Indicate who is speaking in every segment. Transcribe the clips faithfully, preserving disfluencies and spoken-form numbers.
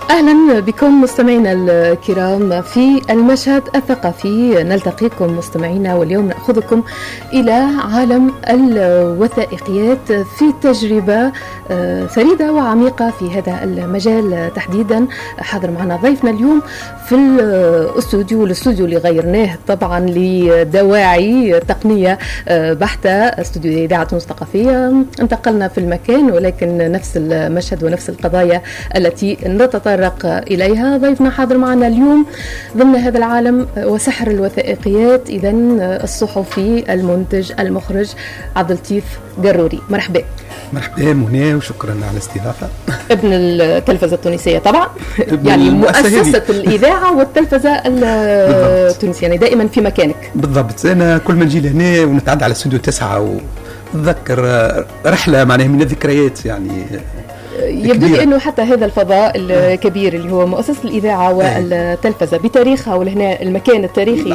Speaker 1: أهلا بكم مستمعينا الكرام في المشهد الثقافي. نلتقيكم مستمعينا، واليوم نأخذكم إلى عالم الوثائقيات في تجربة فريدة وعميقة في هذا المجال تحديدا. حاضر معنا ضيفنا اليوم في الاستوديو الاستوديو اللي غيرناه طبعا لدواعي تقنية بحتة، استوديو إذاعة الثقافية. انتقلنا في المكان ولكن نفس المشهد ونفس القضايا التي نتطرق إليها. ضيفنا حاضر معنا اليوم ضمن هذا العالم وسحر الوثائقيات، إذن الصحفي المنتج المخرج عبد اللطيف قروري. مرحبا.
Speaker 2: مرحبا منى، وشكرا على الاستضافة.
Speaker 1: ابن التلفزة التونسية طبعا، يعني مؤسسة الإذاعة والتلفزة التونسية، يعني دائما في مكانك.
Speaker 2: بالضبط. أنا كل ما نجي لهنا ونتعدى على استوديو تسعة ونتذكر رحلة معناها من الذكريات، يعني
Speaker 1: يبدو لي أنه حتى هذا الفضاء الكبير اللي هو مؤسسة الإذاعة والتلفزة بتاريخها ولهنا المكان التاريخي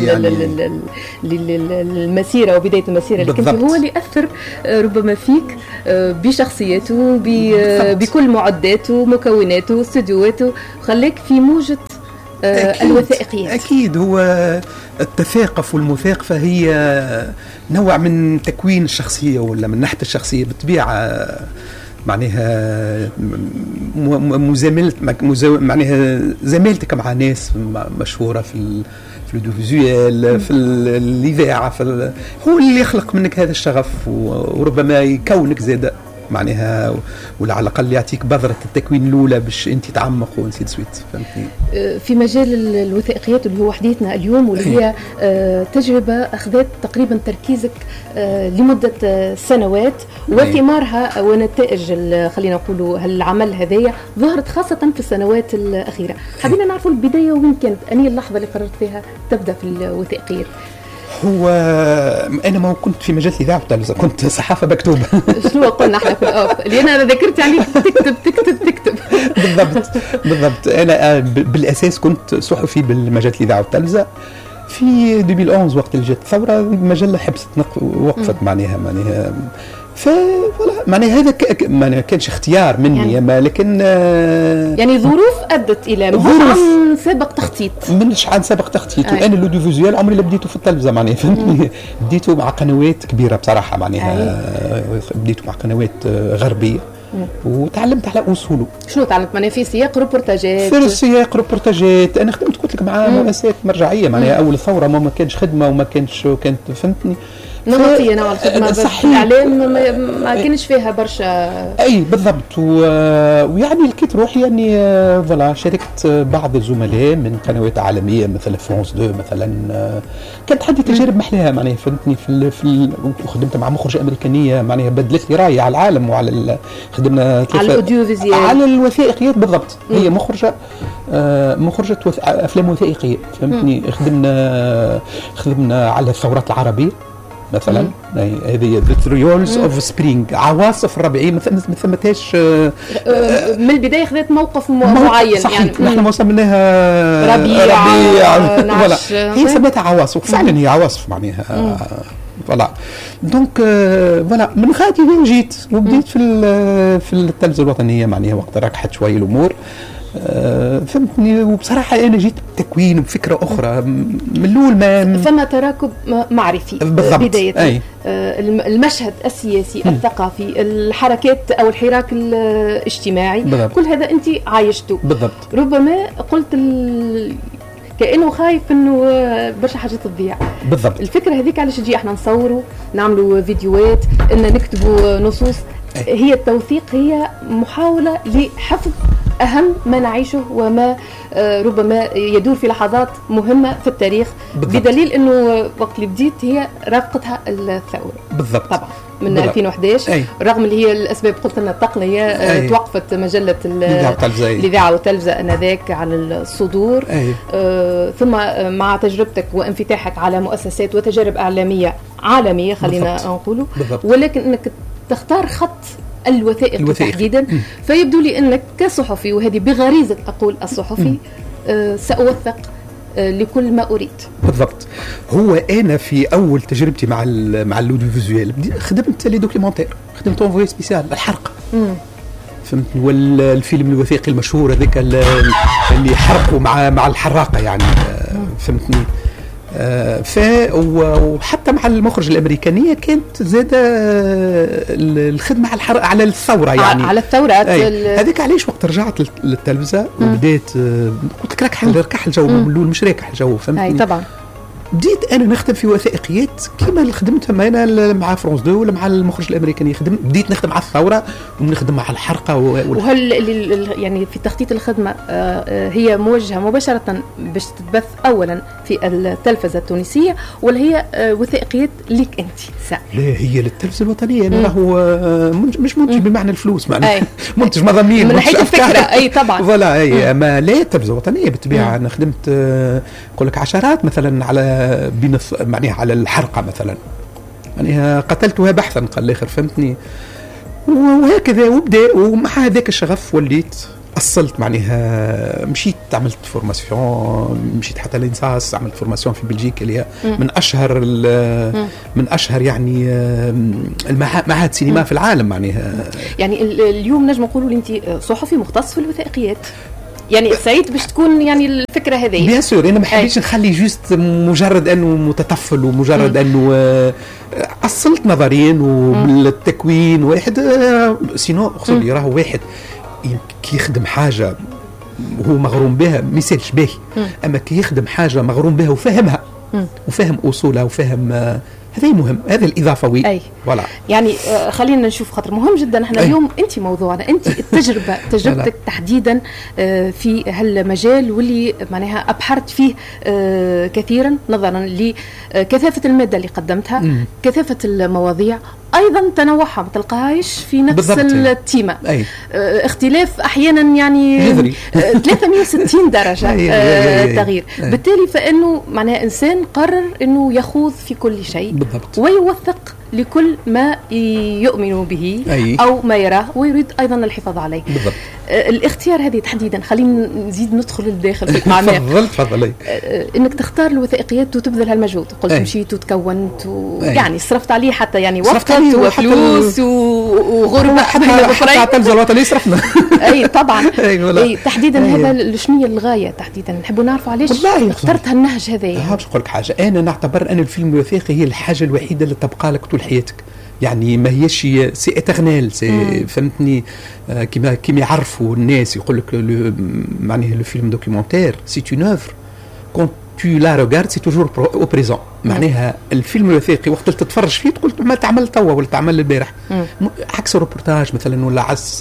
Speaker 1: للمسيرة يعني وبداية المسيرة اللي كنت، هو اللي أثر ربما فيك بشخصيته بكل معداته مكوناته استديوهاته، خليك في موجة أكيد الوثائقيات.
Speaker 2: أكيد هو التثاقف والمثاقفة هي نوع من تكوين الشخصية ولا من ناحية الشخصية بالطبيعة، معناها مزاملة معناها زميلتك مع ناس مشهورة في في الفيزيوال في الإذاعة في هو اللي يخلق منك هذا الشغف، وربما يكونك زادة معناها، ولا على الأقل يعطيك بذرة التكوين الأولى باش أنت تعمق ونسيت سويت. فهمتني؟
Speaker 1: في مجال الوثائقيات اللي هو حديثنا اليوم، واللي هي تجربة أخذت تقريبا تركيزك لمدة سنوات، وثمارها ونتائج خلينا نقولوا هالعمل هذايا ظهرت خاصة في السنوات الأخيرة. حبينا نعرفوا البداية وين كانت، أنهي اللحظة اللي قررت فيها تبدأ في الوثائقيات؟
Speaker 2: هو أنا ما كنت في مجال الإذاعة والتلفزة، كنت صحافة مكتوبة.
Speaker 1: شنو قلنا احنا في الأوف اللي أنا ذكرت عليك تكتب تكتب تكتب
Speaker 2: بالضبط بالضبط. أنا بالأساس كنت صحفي بالمجال الإذاعة والتلفزة. في ألفين وأحد وقت اللي جت الثورة المجلة حبست وقفت معناها معناها فولا معناها هذا ك... ما كانش اختيار مني يعني. ما لكن آه
Speaker 1: يعني ظروف ادت الى مش عن سابق تخطيط
Speaker 2: منش عن سابق تخطيط. وانا اللوديو فيزيوال عمري اللي بديته في التلفزه معناها فهمتني. بديته مع قنوات كبيره بصراحه معناها، بديته مع قنوات غربيه وتعلمت على اصوله.
Speaker 1: شنو تعلمت معناها في سياق روبورتاجات؟
Speaker 2: في سياق روبورتاجات. انا خدمت قلت لك مع مؤسسات مرجعيه معناها. اول الثوره ما, ما كانش خدمه وما كانش كانت فهمتني
Speaker 1: نمطية نوع الخدمة، بس الإعلام ما, ما كانش فيها برشا.
Speaker 2: أي بالضبط. ويعني لقيت روحي يعني فوالا شاركت بعض الزملاء من قنوات عالمية مثل فرانس دو مثلا، كانت عندي تجارب محلها معناها فهمتني. في في خدمت مع مخرجة أمريكانية معناها بدلت لي رأيي على العالم وعلى خدمنا
Speaker 1: على الأوديو فيزيال
Speaker 2: على الوثائقيات بالضبط. مم. هي مخرجة مخرجة أفلام وثائقية فهمتني. خدمنا خدمنا على الثورات العربية مثلا، هذه ذا تريولز اوف سبرينغ، عواصف الربيعيه ما ثمتهاش.
Speaker 1: من البدايه خذت موقف معين
Speaker 2: صحيح.
Speaker 1: يعني
Speaker 2: نحن ما سميناها
Speaker 1: ربيع,
Speaker 2: ربيع. ولا هي سميتها عواصف فعلا، هي عواصف معناها فوالا. دونك فوالا من غادي وين جيت وبديت في في التلفزه الوطنيه معناها وقت ركحت شويه الامور. أه فهمتني. وبصراحة أنا جيت بتكوين بفكرة أخرى من الأول. ما
Speaker 1: فما تراكب معرفي
Speaker 2: بالضبط.
Speaker 1: بداية
Speaker 2: أي.
Speaker 1: المشهد السياسي م. الثقافي الحركات أو الحراك الاجتماعي بالضبط. كل هذا أنت عايشته
Speaker 2: بالضبط.
Speaker 1: ربما قلت ال... كأنه خايف إنه برشا حاجات تضيع
Speaker 2: بالضبط.
Speaker 1: الفكرة هذيك علاش نجي إحنا نصوروا نعملوا فيديوهات إن نكتبوا نصوص. أي. هي التوثيق هي محاولة لحفظ أهم ما نعيشه وما ربما يدور في لحظات مهمة في التاريخ. بالضبط. بدليل أنه وقت اللي بديت هي رافقتها الثورة
Speaker 2: بالضبط
Speaker 1: طبعا من بالضبط. ألفين وإحدى عشر. أي. رغم اللي هي الأسباب قلت لنا التقنية توقفت مجلة الإذاعة والتلفزة أنذاك على الصدور. آه ثم مع تجربتك وانفتاحك على مؤسسات وتجارب إعلامية عالمية خلينا نقوله، ولكن أنك تختار خط الوثائق, الوثائق. تحديدا م. فيبدو لي أنك كصحفي، وهذه بغريزة أقول الصحفي، آه سأوثق آه لكل ما أريد.
Speaker 2: بالضبط. هو أنا في أول تجربتي مع مع اللوديو فيزيوال خدمت لي دوكيومنتير، خدمت انفوي سبيسيال الحرق. م. فهمتني. والفيلم الوثائقي المشهور هذاك اللي حرقوا مع مع الحراقه يعني فهمتني. آه ف وحتى مع المخرج الامريكانيه كانت زاده الخدمه على الحرق على الثوره يعني
Speaker 1: على الثورات
Speaker 2: هذيك. علاش وقت رجعت للتلفزه وبدات قلت لك راكح راكح الجو من الاول مش راكح الجو فهمتني.
Speaker 1: طبعا
Speaker 2: بديت انا نخدم في وثائقيات كيما اللي خدمتها انا مع فرونس دو ولا مع المخرج الامريكاني. خدم بديت نخدم على الثوره ونخدم على الحرقه.
Speaker 1: وهل يعني في تخطيط الخدمه هي موجهه مباشره باش تتبث اولا في التلفزه التونسيه ولا هي وثائقيات ليك انت ساعة؟
Speaker 2: لا هي للتلفزه الوطنيه. انا راهو مش منتج بمعنى الفلوس معنى منتج مضامين
Speaker 1: من ناحيه الفكره. اي طبعا
Speaker 2: فوالا اي اما لا التلفزه الوطنيه بالطبيعه. انا خدمت نقول لك عشرات مثلا على بين معناها على الحرقه مثلا يعني قتلتها بحثا قال الاخر فهمتني. وهكذا وبدا ومع هذاك الشغف وليت اصلت معناها مشيت عملت فورماسيون مشيت حتى لينساس عملت فورماسيون في بلجيكا اللي هي من اشهر من اشهر يعني المعاهد سينما في العالم معناها.
Speaker 1: يعني اليوم نجم نقولوا انت صحفي مختص في الوثائقيات يعني سعيد باش تكون يعني الفكره هذه.
Speaker 2: بيان سور انا ما حبيتش نخلي جوست مجرد انه متطفل ومجرد انه اصلت نظريا وبالتكوين واحد سينو اقصد لي راهو واحد كي يخدم حاجه وهو مغروم بها ما يسالش باهي. اما كي يخدم حاجه مغروم بها وفهمها وفهم اصولها وفهم هذا مهم. هذا الاضافوي
Speaker 1: أي.
Speaker 2: ولا
Speaker 1: يعني آه خلينا نشوف خاطر مهم جدا احنا أي. اليوم انت موضوعنا انت التجربه تجربتك تحديدا آه في هالمجال واللي معناها ابحرت فيه آه كثيرا نظرا لكثافه الماده اللي قدمتها م. كثافه المواضيع ايضا تنوعها ما تلقاهاش في نفس التيمه.
Speaker 2: أي.
Speaker 1: آه اختلاف احيانا يعني آه ثلاثمئة وستين درجه
Speaker 2: أي.
Speaker 1: آه
Speaker 2: أي. أي.
Speaker 1: تغيير.
Speaker 2: أي.
Speaker 1: بالتالي فانه معناها انسان قرر انه يخوض في كل شيء
Speaker 2: بالضبط.
Speaker 1: ويوثق لكل ما يؤمن به
Speaker 2: أي.
Speaker 1: أو ما يراه ويريد أيضا الحفاظ عليه.
Speaker 2: بالضبط.
Speaker 1: آه الاختيار هذه تحديدا خلينا نزيد ندخل للداخل في الأعماق.
Speaker 2: تفضل تفضل.
Speaker 1: آه إنك تختار الوثائقيات وتبذل هالمجهود قلت أي. مشيت وتكونت و... يعني صرفت عليه حتى يعني وقت وفلوس وغربة
Speaker 2: حتى حتى التلفزة الوطنية صرفنا.
Speaker 1: أي طبعا.
Speaker 2: أي,
Speaker 1: أي تحديدا أي. هذا شنو الغاية تحديدا نحب نعرف علاش اخترت هالنهج هذا.
Speaker 2: باش نقول لك حاجة أنا نعتبر أن الفيلم الوثائقي هي الحاجة الوحيدة اللي تبقى لك طول حياتك يعني ما هيش سي اترنيل سي فهمتني آه كما كما يعرفوا الناس يقول لك معناه لو فيلم دوكيومونتير سي اون اوفر كون tu la regardes c'est toujours au présent. معناها الفيلم الوثائقي وقت اللي تتفرج فيه تقول ما تعمل توا ولا تعمل البارح عكس الروبورتاج مثلا ولا عكس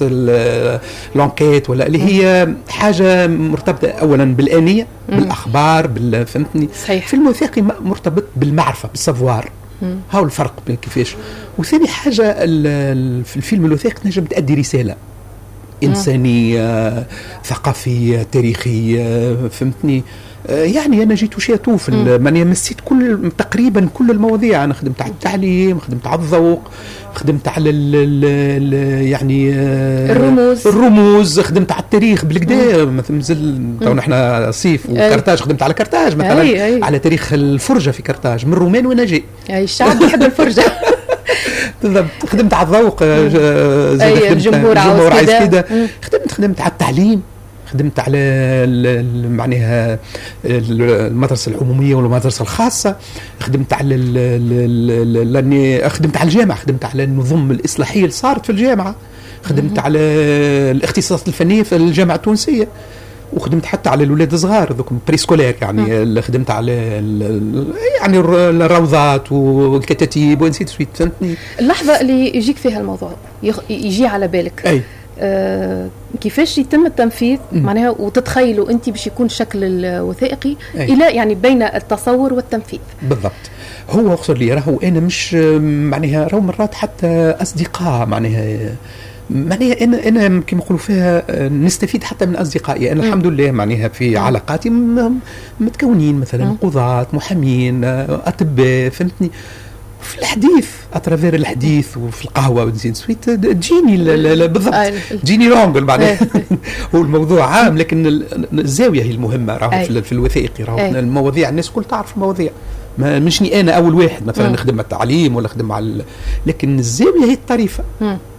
Speaker 2: لونكيت ولا اللي هي حاجه مرتبطه اولا بالانيه بالاخبار فهمتني. الفيلم الوثائقي مرتبط بالمعرفه بالسافوار. هاو الفرق بين كيفاش. وثاني حاجه في الفيلم الوثائقي تنجم تأدي رساله انسانيه ثقافيه تاريخيه فهمتني. يعني انا جيت وشيتو في ماني مسيت كل تقريبا كل المواضيع. انا خدمت على التعليم خدمت على الذوق خدمت على ال ال يعني
Speaker 1: الرموز
Speaker 2: الرموز خدمت على التاريخ بالكدا مثل تو احنا صيف وكرتاج خدمت على كرتاج مثلا أي أي. على تاريخ الفرجه في كرتاج من الرومان وانا جاي
Speaker 1: اي الشعب يحب الفرجه.
Speaker 2: بالضبط. خدمت على الذوق
Speaker 1: زي الجمهور عاوز
Speaker 2: كده خدمت خدمت على التعليم خدمت على معناها المدرسه العموميه والمدرسه الخاصه خدمت على لاني خدمت على الجامعه خدمت على النظم الاصلاحيه اللي صارت في الجامعه خدمت على الاختصاصات الفنيه في الجامعه التونسيه وخدمت حتى على الاولاد الصغار ذوك بريسكولير يعني اللي خدمت على يعني الروضات والكتاتيب ونسيت سويت فهمتني.
Speaker 1: اللحظه اللي يجيك فيها الموضوع يجي على بالك
Speaker 2: أي.
Speaker 1: آه كيفاش يتم التنفيذ معناها وتتخيلوا انت باش يكون شكل الوثائقي أي. الى يعني بين التصور والتنفيذ.
Speaker 2: بالضبط. هو اقصد لي راهو انا مش معناها راهو مرات حتى اصدقاء معناها معناها انا انا كما نقولوا فيها نستفيد حتى من اصدقائي. انا م. الحمد لله معناها في م. علاقاتي متكونين مثلا قضاة محامين اطباء فهمتني. في الحديث اترافير الحديث وفي القهوه ونزيد سويت تجيني بالضبط تجيني لونجل معناها. هو الموضوع عام لكن الزاويه هي المهمه راهو في الوثائقي راهو المواضيع الناس كل تعرف المواضيع ما مشني انا اول واحد مثلا نخدم على التعليم ولا نخدم على لكن الزاويه هي الطريفه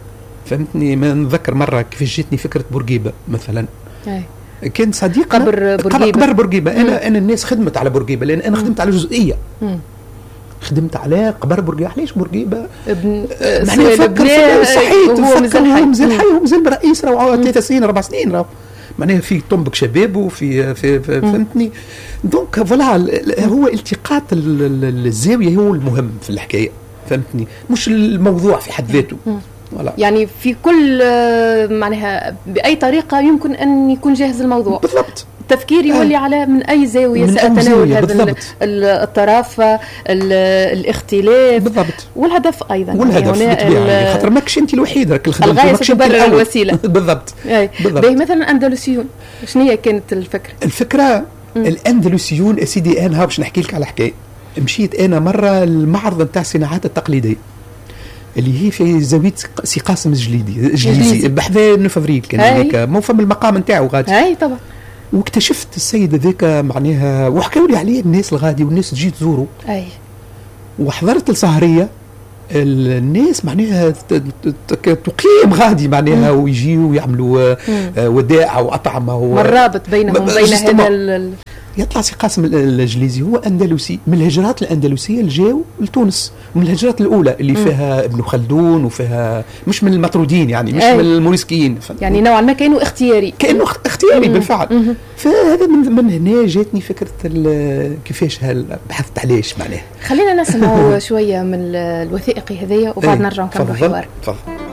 Speaker 2: فهمتني. ما نذكر مره كيفاش جاتني فكره بورقيبه مثلا.
Speaker 1: أي.
Speaker 2: كان صديق
Speaker 1: قبر بورقيبه.
Speaker 2: قبر بورقيبه انا انا الناس خدمت على بورقيبه لان انا خدمت على جزئيه.
Speaker 1: مم.
Speaker 2: خدمت على قبر بورقيبه. علاش بورقيبه؟
Speaker 1: ابن
Speaker 2: معناها فكر صحيت
Speaker 1: وهو مازال حي
Speaker 2: مازال حي ومازال رئيس راه ثلاث سنين اربع سنين راه معناها في طنبك شبابه في في, في فهمتني. دونك فوالا هو التقاط الزاويه هو المهم في الحكايه فهمتني، مش الموضوع في حد ذاته. ولا.
Speaker 1: يعني في كل معناها باي طريقه يمكن ان يكون جاهز الموضوع
Speaker 2: بالضبط.
Speaker 1: التفكير يولي آه. على من أي زاوية سأتناول هذا الطرف الاختلاف
Speaker 2: بالضبط.
Speaker 1: والهدف أيضا
Speaker 2: والهدف يعني خاطر ماكش أنت الوحيد راك
Speaker 1: الغاية تبرر الوسيلة
Speaker 2: بالضبط.
Speaker 1: بالضبط. مثلا أندلسيون شنو هي كانت الفكرة؟
Speaker 2: الفكرة م. الأندلسيون أسيدي أنا باش نحكي لك على حكاية. مشيت أنا مرة المعرض نتاع الصناعات التقليدية اللي هي في زاوية سي قاسم الجليدي الجليزي بحذا نوفافريل كان هناك مو فم المقام نتاعو غادي.
Speaker 1: أي طبعا.
Speaker 2: واكتشفت السيد ذاك معناها وحكاوا لي عليه الناس الغادي والناس تجي تزوروا.
Speaker 1: اي.
Speaker 2: وحضرت السهريه الناس معناها تقيم غادي معناها ويجيوا ويعملوا ودائع واطعمه
Speaker 1: والرابط بينهم بين هذا
Speaker 2: يطلع سي قاسم الجليزي هو اندلسي من الهجرات الاندلسيه اللي جاوا لتونس، من الهجرات الاولى اللي فيها ابن خلدون وفيها مش من المطرودين يعني مش أي. من الموريسكيين
Speaker 1: يعني نوعا ما كانه اختياري
Speaker 2: كانه اختياري مم. بالفعل. مم. فهذا من, من هنا جاتني فكره كيفاش بحثت علاش معناها.
Speaker 1: خلينا نسمعوا شويه من الوثائقي هذيا وبعد نرجع نكملوا الحوار.
Speaker 2: تفضل.